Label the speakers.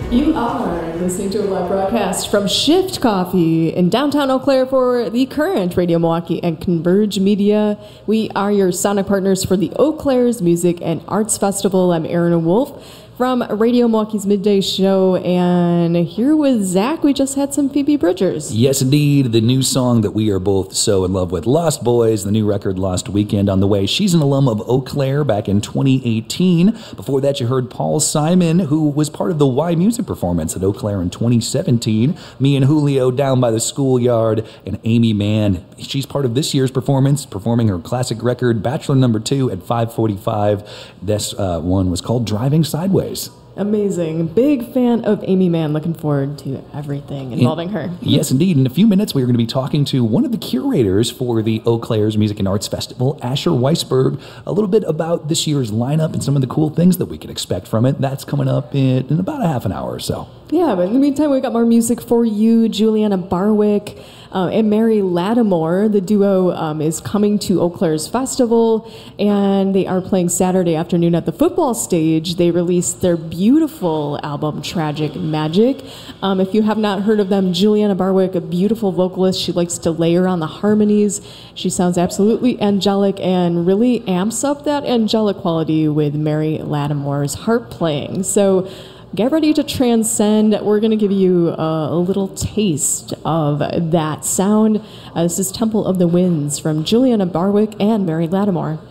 Speaker 1: You are listening to a live broadcast from Shift Coffee in downtown Eau Claire for the current Radio Milwaukee and Converge Media. We are your sonic partners for the Eau Claire's Music and Arts Festival. I'm Erin Wolf from Radio Milwaukee's Midday Show, and here with Zach, we just had some Phoebe Bridgers.
Speaker 2: Yes, indeed. The new song that we are both so in love with, Lost Boys, the new record Lost Weekend on the way. She's an alum of Eau Claire back in 2018. Before that, you heard Paul Simon, who was part of the Y Music performance at Eau Claire in 2017. Me and Julio down by the schoolyard, and Amy Mann. She's part of this year's performance, performing her classic record, Bachelor No. 2 at 5:45. This one was called Driving Sideways.
Speaker 1: Amazing. Big fan of Amy Mann. Looking forward to everything involving her.
Speaker 2: Yes, indeed. In a few minutes, we are going to be talking to one of the curators for the Eau Claire's Music and Arts Festival, Asher Weisberg, a little bit about this year's lineup and some of the cool things that we can expect from it. That's coming up in about a half an hour or so.
Speaker 1: Yeah, but in the meantime, we got more music for you. Juliana Barwick and Mary Lattimore, the duo, is coming to Eau Claire's festival, and they are playing Saturday afternoon at the football stage. They released their beautiful album, Tragic Magic. If you have not heard of them, Juliana Barwick, a beautiful vocalist. She likes to layer on the harmonies. She sounds absolutely angelic and really amps up that angelic quality with Mary Lattimore's harp playing. So get ready to transcend. We're going to give you a little taste of that sound. This is Temple of the Winds from Juliana Barwick and Mary Lattimore.